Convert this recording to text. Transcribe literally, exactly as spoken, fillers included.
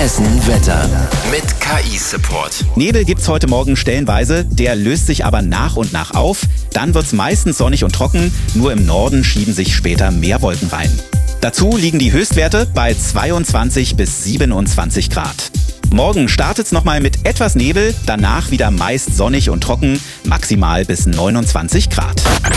Hessen Wetter mit K I-Support. Nebel gibt's heute Morgen stellenweise, der löst sich aber nach und nach auf. Dann wird's meistens sonnig und trocken, nur im Norden schieben sich später mehr Wolken rein. Dazu liegen die Höchstwerte bei zweiundzwanzig bis siebenundzwanzig Grad. Morgen startet's nochmal mit etwas Nebel, danach wieder meist sonnig und trocken, maximal bis neunundzwanzig Grad.